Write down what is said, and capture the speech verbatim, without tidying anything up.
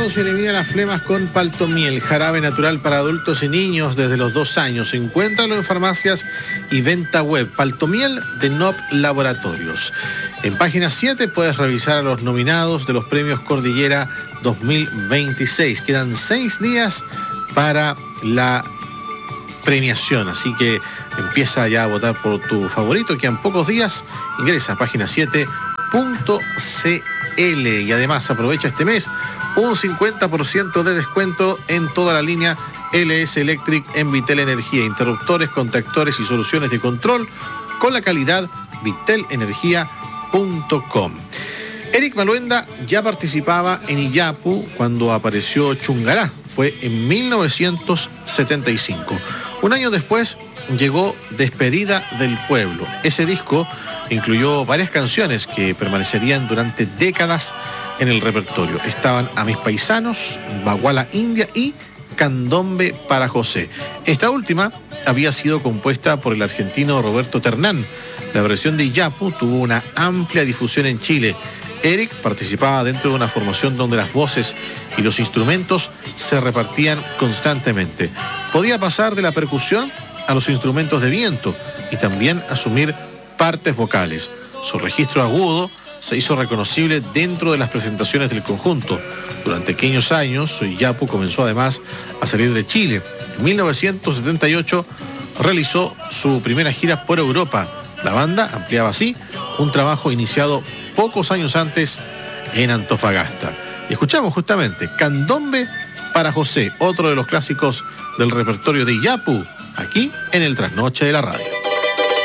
resfriados, elimina las flemas con Paltomiel, jarabe natural para adultos y niños desde los dos años. Encuéntralo en farmacias y venta web. Paltomiel de N O P Laboratorios. En página siete puedes revisar a los nominados de los premios Cordillera dos mil veintiséis. Quedan seis días para la premiación, así que empieza ya a votar por tu favorito. Quedan pocos días. Ingresa a página siete punto c l y además aprovecha este mes un cincuenta por ciento de descuento en toda la línea L S Electric en Vitel Energía, interruptores, contactores y soluciones de control con la calidad vitel energía punto com. Eric Maluenda ya participaba en Iyapu cuando apareció Chungará, fue en mil novecientos setenta y cinco. Un año después llegó Despedida del Pueblo. Ese disco incluyó varias canciones que permanecerían durante décadas en el repertorio. Estaban A Mis Paisanos, Baguala India y Candombe para José. Esta última había sido compuesta por el argentino Roberto Ternán. La versión de Iyapu tuvo una amplia difusión en Chile. Eric participaba dentro de una formación donde las voces y los instrumentos se repartían constantemente. Podía pasar de la percusión a los instrumentos de viento y también asumir partes vocales. Su registro agudo se hizo reconocible dentro de las presentaciones del conjunto. Durante aquellos años, Iyapu comenzó además a salir de Chile. En mil novecientos setenta y ocho realizó su primera gira por Europa. La banda ampliaba así un trabajo iniciado pocos años antes en Antofagasta. Y escuchamos justamente Candombe para José, otro de los clásicos del repertorio de Iyapu, aquí en el Trasnoche de la Radio.